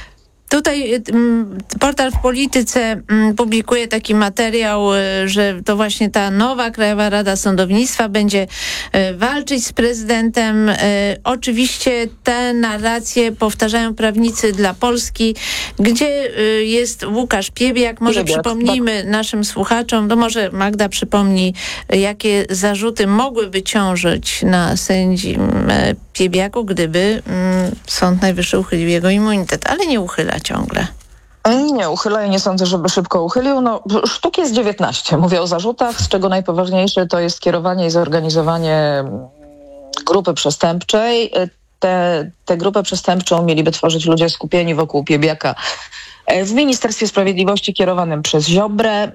Tutaj m, portal w Polityce m, publikuje taki materiał, y, że to właśnie ta nowa Krajowa Rada Sądownictwa będzie y, walczyć z prezydentem. Y, oczywiście te narracje powtarzają prawnicy dla Polski, gdzie y, jest Łukasz Piebiak. Może Piebiak, przypomnijmy tak. naszym słuchaczom, to może Magda przypomni, jakie zarzuty mogłyby ciążyć na sędzim y, Piebiaku, gdyby y, Sąd Najwyższy uchylił jego immunitet, ale nie uchyla ciągle. Nie uchyla i nie sądzę, żeby szybko uchylił. No, sztuk jest dziewiętnaście. Mówię o zarzutach, z czego najpoważniejsze to jest kierowanie i zorganizowanie grupy przestępczej. Tę te, grupę przestępczą mieliby tworzyć ludzie skupieni wokół Piebiaka w Ministerstwie Sprawiedliwości kierowanym przez Ziobrę.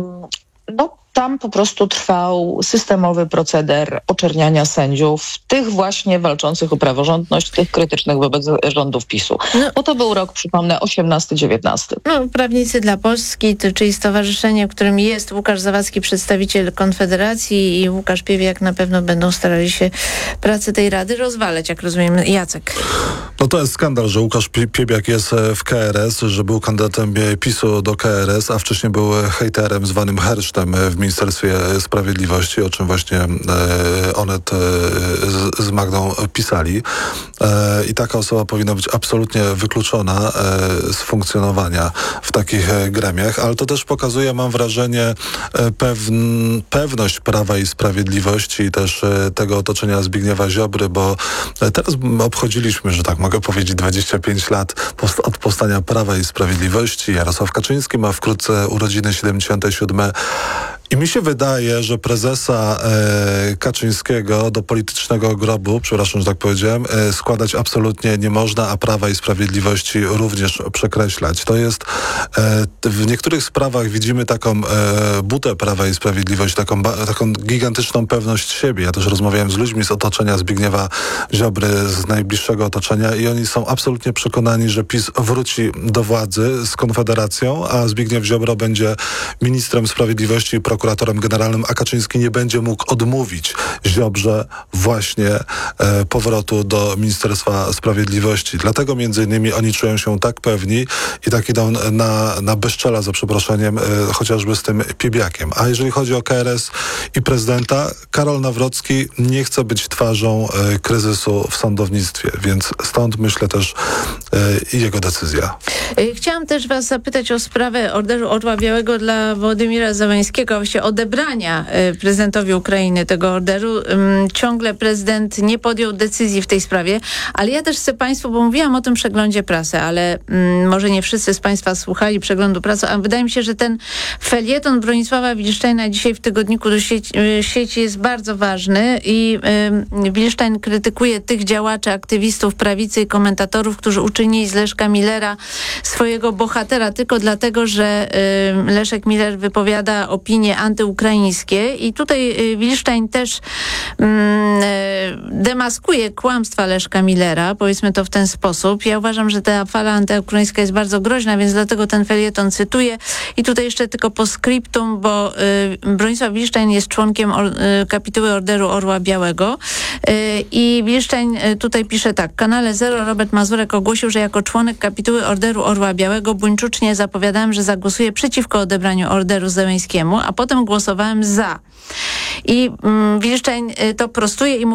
No, tam po prostu trwał systemowy proceder oczerniania sędziów, tych właśnie walczących o praworządność, tych krytycznych wobec rządów PiS-u. No, bo to był rok, przypomnę, osiemnasty dziewiętnasty. No, Prawnicy dla Polski, to, czyli stowarzyszenie, w którym jest Łukasz Zawadzki, przedstawiciel Konfederacji, i Łukasz Piebiak na pewno będą starali się pracę tej Rady rozwalać, jak rozumiem. Jacek. No to jest skandal, że Łukasz Piebiak jest w K R S, że był kandydatem PiS-u do K R S, a wcześniej był hejterem zwanym hersztem w Ministerstwie Sprawiedliwości, o czym właśnie e, Onet e, z, z Magdą pisali. E, I taka osoba powinna być absolutnie wykluczona e, z funkcjonowania w takich e, gremiach, ale to też pokazuje, mam wrażenie, e, pewn, pewność Prawa i Sprawiedliwości i też e, tego otoczenia Zbigniewa Ziobry, bo e, teraz obchodziliśmy, że tak mogę powiedzieć, dwadzieścia pięć lat post- od powstania Prawa i Sprawiedliwości. Jarosław Kaczyński ma wkrótce urodziny siedemdziesiąte siódme. I mi się wydaje, że prezesa e, Kaczyńskiego do politycznego grobu, przepraszam, że tak powiedziałem, e, składać absolutnie nie można, a Prawa i Sprawiedliwości również przekreślać. To jest, e, w niektórych sprawach widzimy taką e, butę Prawa i Sprawiedliwości, taką, ba, taką gigantyczną pewność siebie. Ja też rozmawiałem z ludźmi z otoczenia Zbigniewa Ziobry, z najbliższego otoczenia, i oni są absolutnie przekonani, że PiS wróci do władzy z Konfederacją, a Zbigniew Ziobro będzie ministrem sprawiedliwości i prokuratorem generalnym, a Kaczyński nie będzie mógł odmówić Ziobrze właśnie e, powrotu do Ministerstwa Sprawiedliwości. Dlatego między innymi oni czują się tak pewni i tak idą na, na bezczela, za przeproszeniem, e, chociażby z tym Piebiakiem. A jeżeli chodzi o K R S i prezydenta, Karol Nawrocki nie chce być twarzą e, kryzysu w sądownictwie, więc stąd myślę też e, jego decyzja. Chciałam też was zapytać o sprawę Orderu Orła Białego dla Wołodymira Zełenskiego. właśnie odebrania prezydentowi Ukrainy tego orderu. Ciągle prezydent nie podjął decyzji w tej sprawie, ale ja też chcę Państwu, bo mówiłam o tym przeglądzie prasy, ale może nie wszyscy z Państwa słuchali przeglądu prasy, a wydaje mi się, że ten felieton Bronisława Wilsztajna dzisiaj w tygodniku do sieci, sieci jest bardzo ważny i y, Wilsztajn krytykuje tych działaczy, aktywistów prawicy i komentatorów, którzy uczynili z Leszka Millera swojego bohatera tylko dlatego, że y, Leszek Miller wypowiada opinie antyukraińskie i tutaj y, Wilsztajn też y, demaskuje kłamstwa Leszka Millera, powiedzmy to w ten sposób. Ja uważam, że ta fala antyukraińska jest bardzo groźna, więc dlatego ten felieton cytuję. I tutaj jeszcze tylko po skryptum, bo y, Bronisław Wilsztajn jest członkiem or, y, kapituły Orderu Orła Białego y, i Wilsztajn y, tutaj pisze tak. W kanale Zero Robert Mazurek ogłosił, że jako członek kapituły Orderu Orła Białego buńczucznie zapowiadałem, że zagłosuję przeciwko odebraniu orderu Zełenskiemu, a potem głosowałem za. I mm, Wilsztajn y, to prostuje i mówi,